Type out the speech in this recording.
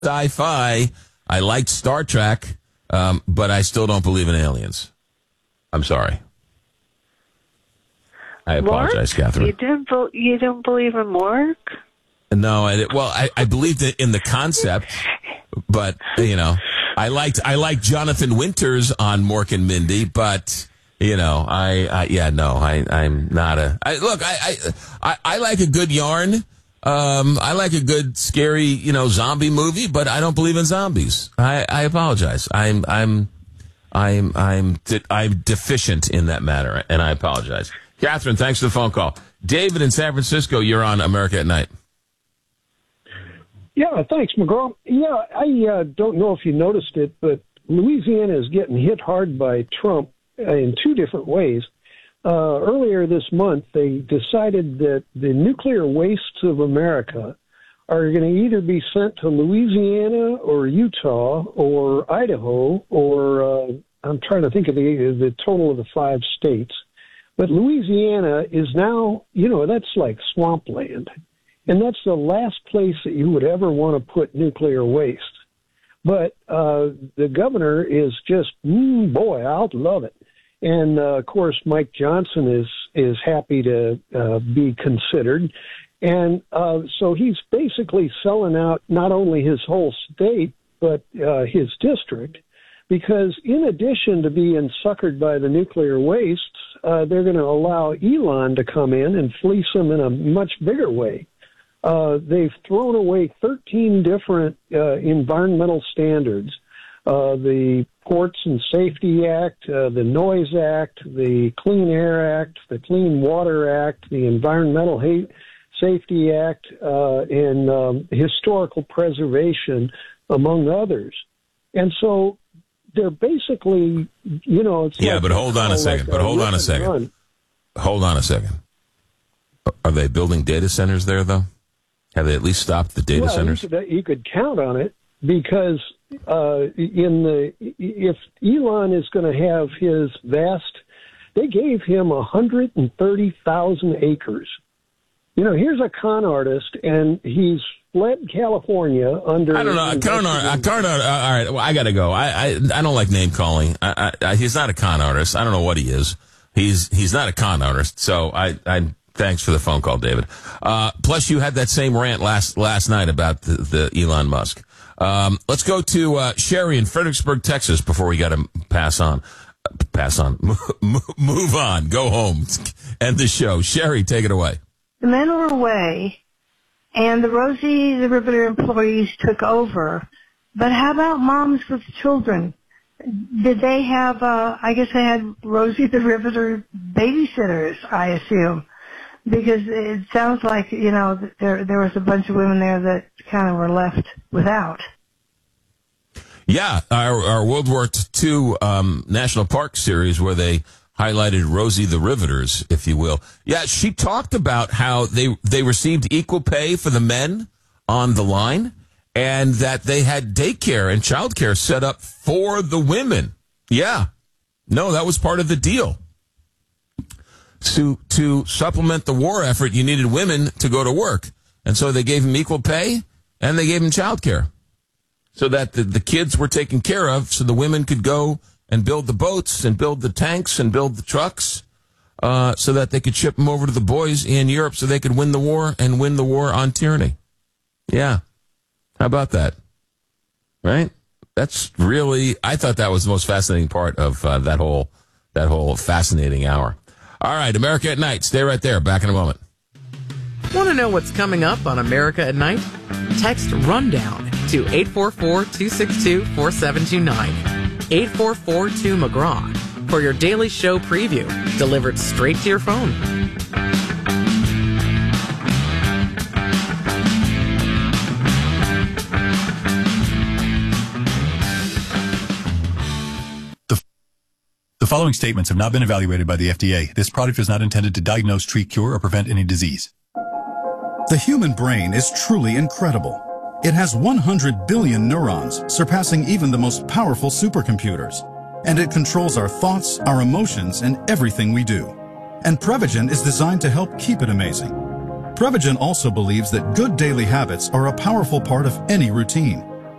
sci-fi. I liked Star Trek, but I still don't believe in aliens. I'm sorry. I apologize, Mark? Catherine. You don't believe in Mark? No, I believed in the concept, but I liked Jonathan Winters on Mork and Mindy, but I'm not I like a good yarn. I like a good scary, zombie movie, but I don't believe in zombies. I apologize. I'm deficient in that matter, and I apologize. Catherine, thanks for the phone call. David in San Francisco, you're on America at Night. Yeah, thanks, McGraw. Yeah, I don't know if you noticed it, but Louisiana is getting hit hard by Trump in two different ways. Earlier this month, they decided that the nuclear wastes of America are going to either be sent to Louisiana or Utah or Idaho or I'm trying to think of the total of the 5 states. But Louisiana is now, that's like swampland. And that's the last place that you would ever want to put nuclear waste. But the governor is just, boy, I'll love it. And, of course, Mike Johnson is happy to be considered. And so he's basically selling out not only his whole state, but his district, because in addition to being suckered by the nuclear wastes, they're going to allow Elon to come in and fleece them in a much bigger way. They've thrown away 13 different environmental standards. The Ports and Safety Act, the Noise Act, the Clean Air Act, the Clean Water Act, the Environmental Safety Act, and Historical Preservation, among others. And so they're basically, it's but hold on a second. Hold on a second. Are they building data centers there, though? Have they at least stopped the data centers? You could count on it, because if Elon is going to have his they gave him 130,000 acres. Here's a con artist, and he's fled California under. I don't know. A con artist. All right. Well, I got to go. I don't like name calling. He's not a con artist. I don't know what he is. He's not a con artist. So thanks for the phone call, David. Plus, you had that same rant last night about the Elon Musk. Let's go to Sherry in Fredericksburg, Texas, before we got to pass on. Move on. Go home. End the show. Sherry, take it away. The men were away, and the Rosie the Riveter employees took over. But how about moms with children? Did they have, I guess they had Rosie the Riveter babysitters, I assume. Because it sounds like, there was a bunch of women there that kind of were left without. Yeah, our World War II National Park series, where they highlighted Rosie the Riveters, if you will. Yeah, she talked about how they received equal pay for the men on the line, and that they had daycare and childcare set up for the women. Yeah. No, that was part of the deal. To supplement the war effort, you needed women to go to work. And so they gave them equal pay, and they gave them childcare, so that the kids were taken care of, so the women could go and build the boats and build the tanks and build the trucks, so that they could ship them over to the boys in Europe so they could win the war and win the war on tyranny. Yeah. How about that? Right? That's really, I thought that was the most fascinating part of that whole fascinating hour. All right, America at Night. Stay right there. Back in a moment. Want to know what's coming up on America at Night? Text RUNDOWN to 844-262-4729. 844-2-McGraw for your daily show preview, delivered straight to your phone. The following statements have not been evaluated by the FDA. This product is not intended to diagnose, treat, cure, or prevent any disease. The human brain is truly incredible. It has 100 billion neurons, surpassing even the most powerful supercomputers. And it controls our thoughts, our emotions, and everything we do. And Prevagen is designed to help keep it amazing. Prevagen also believes that good daily habits are a powerful part of any routine.